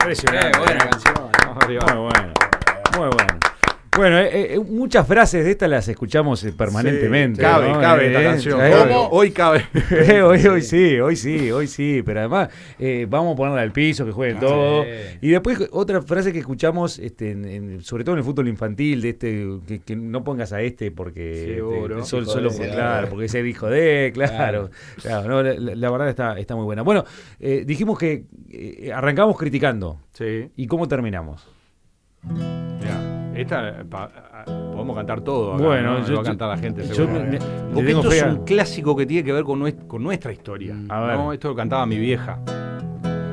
Impresionante. Buena canción. Muy bueno. Muy bueno. Bueno, muchas frases de estas las escuchamos permanentemente. Sí, cabe esta canción. Hoy cabe. Hoy sí. Pero además vamos a ponerla al piso, que jueguen todo. Y después otra frase que escuchamos, sobre todo en el fútbol infantil, de que no pongas a porque solo claro, porque es el hijo de, claro. No, la verdad está muy buena. Bueno, dijimos que arrancamos criticando. Sí. ¿Y cómo terminamos? Esta podemos cantar todo acá, bueno, ¿no? Va a cantar la gente porque esto es un clásico que tiene que ver con nuestra historia, ¿no? Esto lo cantaba mi vieja.